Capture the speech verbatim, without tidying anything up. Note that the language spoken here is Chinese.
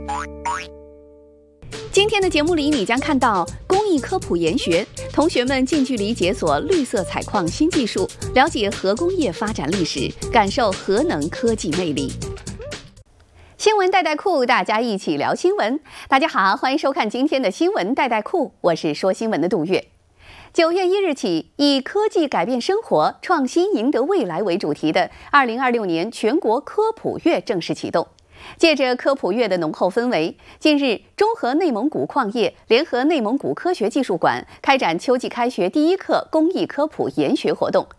今天的节目里，你将看到公益科普研学，同学们近距离解锁绿色采矿新技术，了解核工业发展历史，感受核能科技魅力。新闻带带库，大家一起聊新闻。大家好，欢迎收看今天的新闻带带库，我是说新闻的杜月。九月一日起，以科技改变生活、创新赢得未来为主题的二零二六年全国科普月正式启动。借着科普月的浓厚氛围，近日，中核内蒙古矿业联合内蒙古科学技术馆开展秋季开学第一课公益科普研学活动，